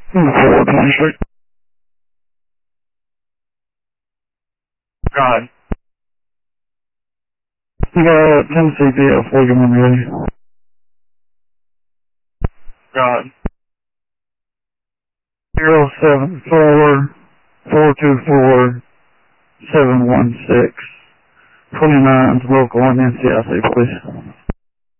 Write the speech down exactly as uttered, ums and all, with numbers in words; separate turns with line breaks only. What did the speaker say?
four twenty-six. God. You got Tennessee D F, William and ready. God. Zero seven four four two four seven one six. twenty-nine's local on N C I C, please.